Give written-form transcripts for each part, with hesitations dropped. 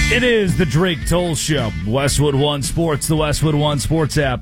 It is the Drake Toll Show. Westwood One Sports, the Westwood One Sports app.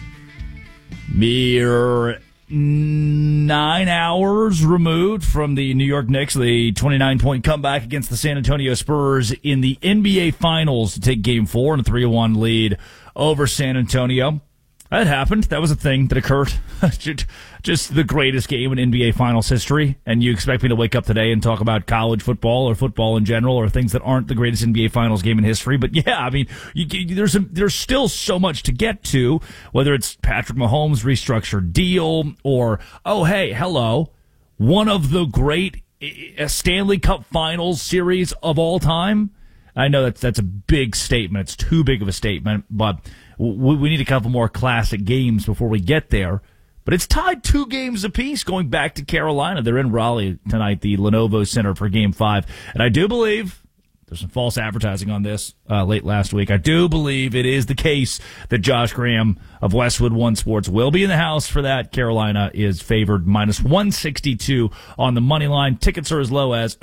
Mere 9 hours removed from the New York Knicks, the 29-point comeback against the San Antonio Spurs in the NBA Finals to take Game 4 in a 3-1 lead over San Antonio. That happened. That was a thing that occurred. Just the greatest game in NBA Finals history. And you expect me to wake up today and talk about college football or football in general or things that aren't the greatest NBA Finals game in history. But yeah, I mean, there's still so much to get to, whether it's Patrick Mahomes' restructured deal or, oh, hey, hello, one of the great Stanley Cup Finals series of all time. I know that's a big statement. It's too big of a statement, but we need a couple more classic games before we get there. But it's tied 2 games apiece going back to Carolina. They're in Raleigh tonight, the Lenovo Center for Game 5. And I do believe, there's some false advertising on this late last week, I do believe it is the case that Josh Graham of Westwood One Sports will be in the house for that. Carolina is favored minus 162 on the money line. Tickets are as low as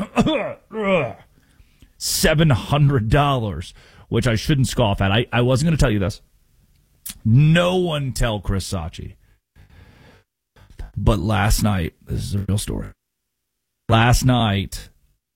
$700, which I shouldn't scoff at. I wasn't going to tell you this. No one tell Chris Sachi. But last night, this is a real story. Last night,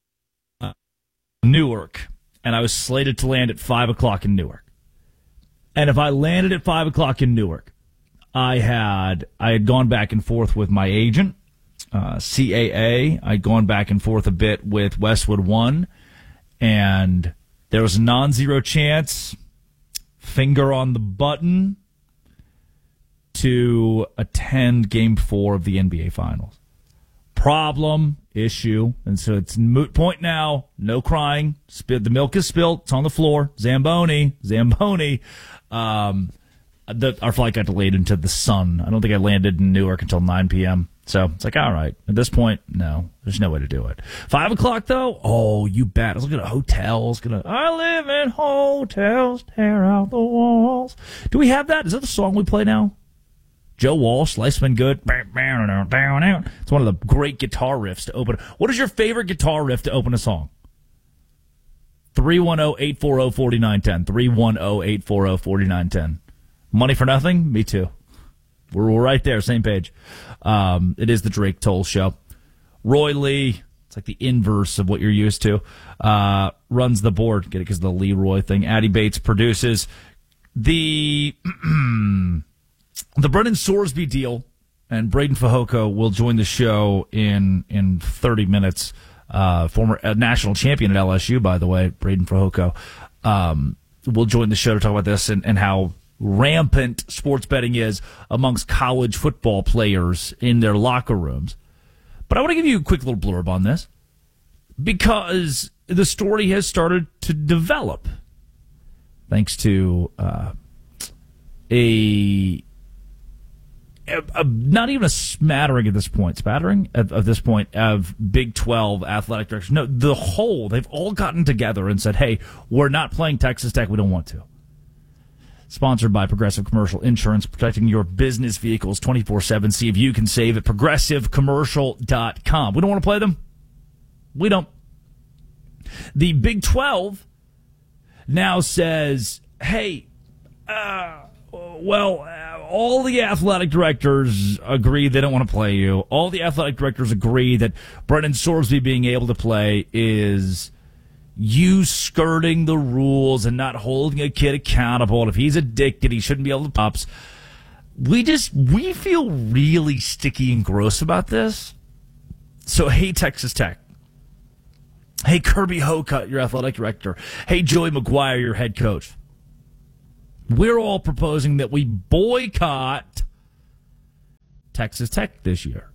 Newark, and I was slated to land at 5 o'clock in Newark. And if I landed at 5 o'clock in Newark, I had gone back and forth with my agent, CAA. I'd gone back and forth a bit with Westwood One, and there was a non-zero chance, finger on the button, to attend Game 4 of the NBA Finals. Problem, issue, and so it's moot point now. No crying. The milk is spilt. It's on the floor. Zamboni. Our flight got delayed into the sun. I don't think I landed in Newark until 9 p.m. So it's like, all right. At this point, no. There's no way to do it. 5 o'clock, though? Oh, you bet. I was looking at hotels. I live in hotels, tear out the walls. Do we have that? Is that the song we play now? Joe Walsh, Life's Been Good. It's one of the great guitar riffs to open. What is your favorite guitar riff to open a song? 310-840-4910. 310-840-4910. Money for nothing? Me too. We're right there, same page. It is the Drake Toll Show. Roy Lee, it's like the inverse of what you're used to, runs the board. Get it because of the Leroy thing. Addie Bates produces. The Brendan Sorsby deal, and Braden Fehoko will join the show in 30 minutes. Former national champion at LSU, by the way, Braden Fehoko, will join the show to talk about this and how rampant sports betting is amongst college football players in their locker rooms. But I want to give you a quick little blurb on this because the story has started to develop thanks to not even a smattering at this point, of Big 12 athletic directors. No, they've all gotten together and said, hey, we're not playing Texas Tech. We don't want to. Sponsored by Progressive Commercial Insurance, protecting your business vehicles 24/7. See if you can save at progressivecommercial.com. We don't want to play them. We don't. The Big 12 now says, hey, all the athletic directors agree they don't want to play you. All the athletic directors agree that Brendan Sorsby being able to play is you skirting the rules and not holding a kid accountable. And if he's addicted, he shouldn't be able to pops. We feel really sticky and gross about this. So, hey, Texas Tech. Hey, Kirby Hocutt, your athletic director. Hey, Joey McGuire, your head coach. We're all proposing that we boycott Texas Tech this year.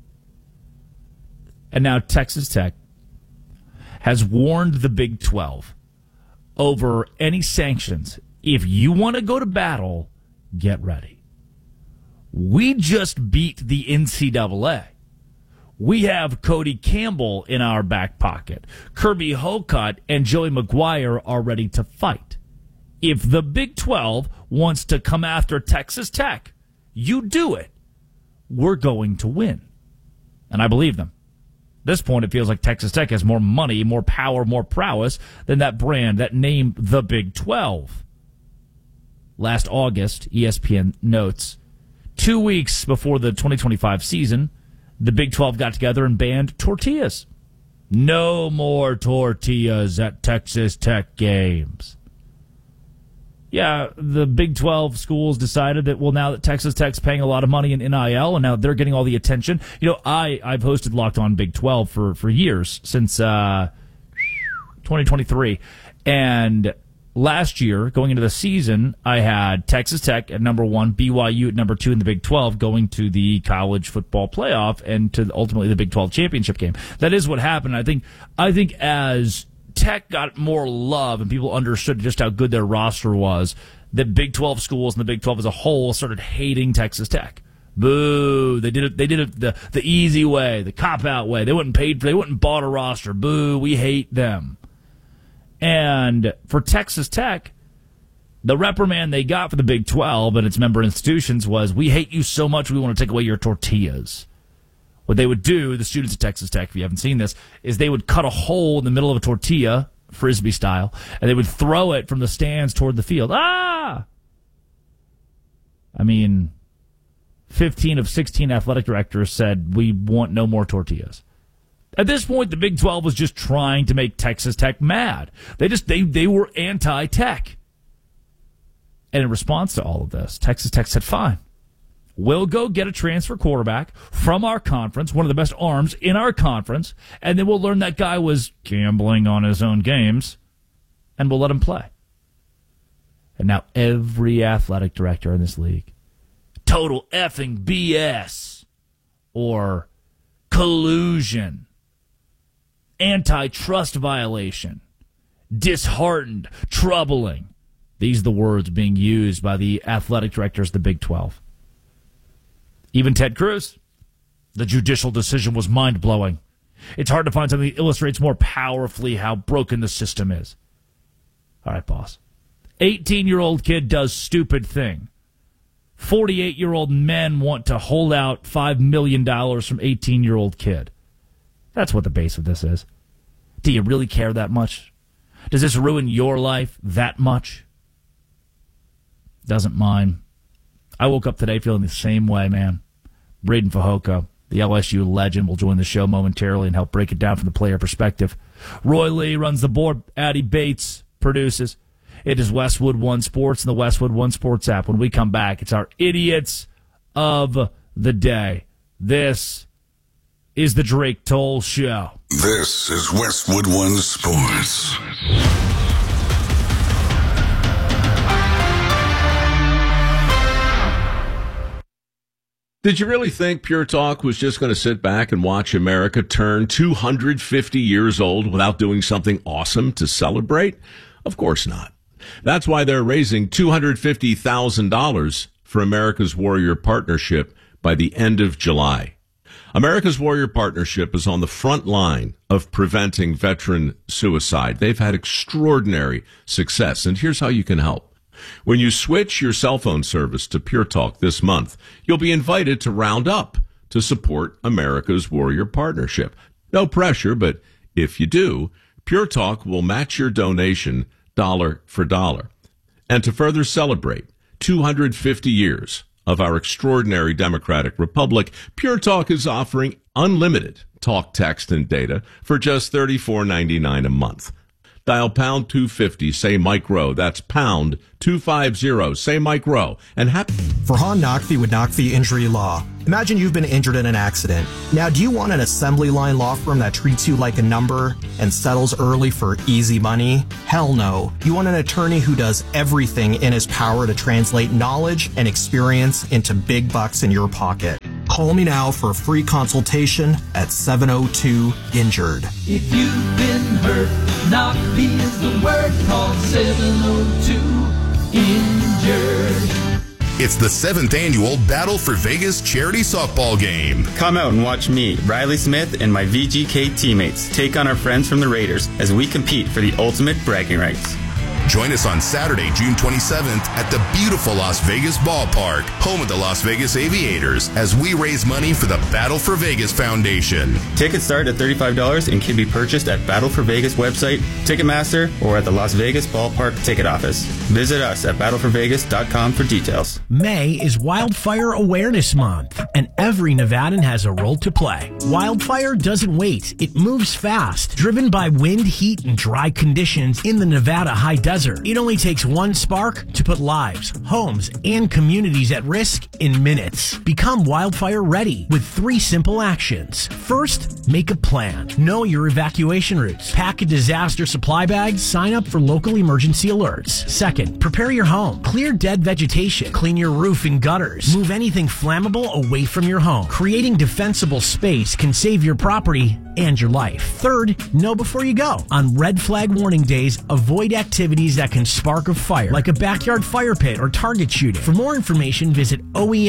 And now Texas Tech has warned the Big 12 over any sanctions. If you want to go to battle, get ready. We just beat the NCAA. We have Cody Campbell in our back pocket. Kirby Hocutt and Joey McGuire are ready to fight. If the Big 12 wants to come after Texas Tech, you do it. We're going to win. And I believe them. this point, it feels like Texas Tech has more money, more power, more prowess than that brand, that name, the Big 12. Last August, ESPN notes, 2 weeks before the 2025 season, the Big 12 got together and banned tortillas. No more tortillas at Texas Tech games. Yeah, the Big 12 schools decided that, well, now that Texas Tech's paying a lot of money in NIL, and now they're getting all the attention. You know, I've hosted Locked On Big 12 for years, since 2023. And last year, going into the season, I had Texas Tech at number 1, BYU at number 2 in the Big 12, going to the college football playoff and to ultimately the Big 12 championship game. That is what happened. I think as Tech got more love and people understood just how good their roster was, the Big 12 schools and the Big 12 as a whole started hating Texas Tech. Boo! They did it the easy way, the cop-out way. They wouldn't bought a roster. Boo! We hate them. And for Texas Tech, the reprimand they got for the Big 12 and its member institutions was, we hate you so much we want to take away your tortillas. What they would do, the students at Texas Tech, if you haven't seen this, is they would cut a hole in the middle of a tortilla, Frisbee style, and they would throw it from the stands toward the field. I mean, 15 of 16 athletic directors said, we want no more tortillas. At this point, the Big 12 was just trying to make Texas Tech mad. They were anti-Tech. And in response to all of this, Texas Tech said, fine. We'll go get a transfer quarterback from our conference, one of the best arms in our conference, and then we'll learn that guy was gambling on his own games, and we'll let him play. And now every athletic director in this league, total effing BS, or collusion, antitrust violation, disheartened, troubling. These are the words being used by the athletic directors of the Big 12. Even Ted Cruz, the judicial decision was mind-blowing. It's hard to find something that illustrates more powerfully how broken the system is. All right, boss. 18-year-old kid does stupid thing. 48-year-old men want to hold out $5 million from 18-year-old kid. That's what the base of this is. Do you really care that much? Does this ruin your life that much? Doesn't mine. I woke up today feeling the same way, man. Braden Fajoko, the LSU legend, will join the show momentarily and help break it down from the player perspective. Roy Lee runs the board. Addie Bates produces. It is Westwood One Sports and the Westwood One Sports app. When we come back, it's our Idiots of the Day. This is the Drake Toll Show. This is Westwood One Sports. Did you really think Pure Talk was just going to sit back and watch America turn 250 years old without doing something awesome to celebrate? Of course not. That's why they're raising $250,000 for America's Warrior Partnership by the end of July. America's Warrior Partnership is on the front line of preventing veteran suicide. They've had extraordinary success, and here's how you can help. When you switch your cell phone service to Pure Talk this month, you'll be invited to round up to support America's Warrior Partnership. No pressure, but if you do, Pure Talk will match your donation dollar for dollar. And to further celebrate 250 years of our extraordinary democratic republic, Pure Talk is offering unlimited talk, text, and data for just $34.99 a month. Dial pound 250, say Mike Rowe. That's pound 250, say Mike Rowe. And Farhan Naqvi with Naqvi Injury Law. Imagine you've been injured in an accident. Now, do you want an assembly line law firm that treats you like a number and settles early for easy money? Hell no. You want an attorney who does everything in his power to translate knowledge and experience into big bucks in your pocket. Call me now for a free consultation at 702-INJURED. If you've been hurt, Naqvi is the word. Call 702-INJURED. It's the 7th annual Battle for Vegas charity softball game. Come out and watch me, Riley Smith, and my VGK teammates take on our friends from the Raiders as we compete for the ultimate bragging rights. Join us on Saturday, June 27th at the beautiful Las Vegas Ballpark, home of the Las Vegas Aviators, as we raise money for the Battle for Vegas Foundation. Tickets start at $35 and can be purchased at Battle for Vegas website, Ticketmaster, or at the Las Vegas Ballpark ticket office. Visit us at battleforvegas.com for details. May is Wildfire Awareness Month, and every Nevadan has a role to play. Wildfire doesn't wait. It moves fast. Driven by wind, heat, and dry conditions in the Nevada high desert, it only takes one spark to put lives, homes, and communities at risk in minutes. Become wildfire ready with 3 simple actions. First, make a plan. Know your evacuation routes. Pack a disaster supply bag. Sign up for local emergency alerts. Second, prepare your home. Clear dead vegetation. Clean your roof and gutters. Move anything flammable away from your home. Creating defensible space can save your property and your life. Third, know before you go. On red flag warning days, avoid activities that can spark a fire, like a backyard fire pit or target shooting. For more information, visit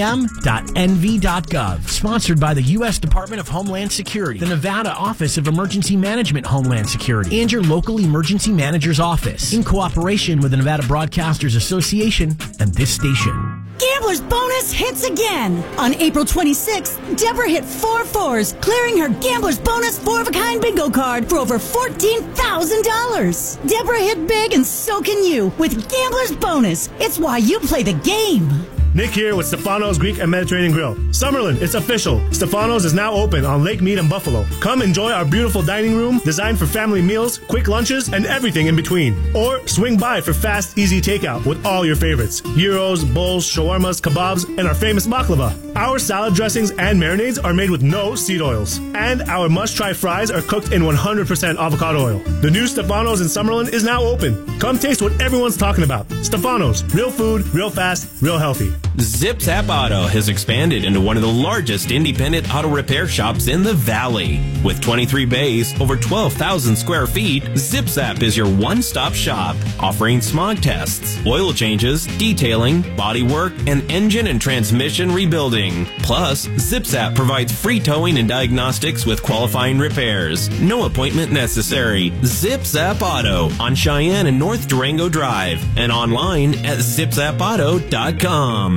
oem.nv.gov. Sponsored by the U.S. Department of Homeland Security, the Nevada Office of Emergency Management Homeland Security, and your local emergency manager's office, in cooperation with the Nevada Broadcasters Association and this station. Gambler's Bonus hits again. On April 26th, Deborah hit 4 fours, clearing her Gambler's Bonus 4-of-a-kind bingo card for over $14,000. Deborah hit big, and so can you with Gambler's Bonus. It's why you play the game. Nick here with Stefano's Greek and Mediterranean Grill. Summerlin, it's official. Stefano's is now open on Lake Mead and Buffalo. Come enjoy our beautiful dining room designed for family meals, quick lunches, and everything in between. Or swing by for fast, easy takeout with all your favorites. Gyros, bowls, shawarmas, kebabs, and our famous baklava. Our salad dressings and marinades are made with no seed oils. And our must-try fries are cooked in 100% avocado oil. The new Stefano's in Summerlin is now open. Come taste what everyone's talking about. Stefano's, real food, real fast, real healthy. Zip Zap Auto has expanded into one of the largest independent auto repair shops in the Valley. With 23 bays, over 12,000 square feet, Zip Zap is your one-stop shop, offering smog tests, oil changes, detailing, body work, and engine and transmission rebuilding. Plus, Zip Zap provides free towing and diagnostics with qualifying repairs. No appointment necessary. Zip Zap Auto on Cheyenne and North Durango Drive, and online at zipzapauto.com.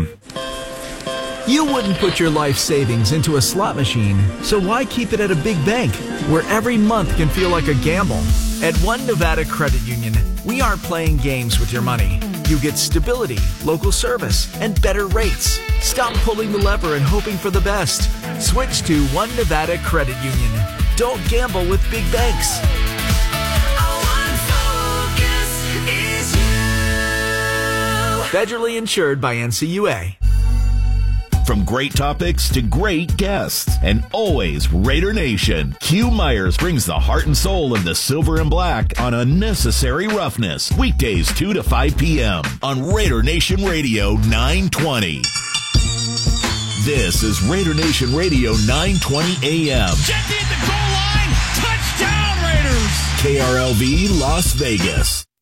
You wouldn't put your life savings into a slot machine, so why keep it at a big bank where every month can feel like a gamble? At One Nevada Credit Union, we aren't playing games with your money. You get stability, local service, and better rates. Stop pulling the lever and hoping for the best. Switch to One Nevada Credit Union. Don't gamble with big banks. Federally insured by NCUA. From great topics to great guests, and always Raider Nation, Hugh Myers brings the heart and soul of the silver and black on Unnecessary Roughness, weekdays 2 to 5 p.m. on Raider Nation Radio 920. This is Raider Nation Radio 920 a.m. Jesse at the goal line, touchdown Raiders! KRLV Las Vegas.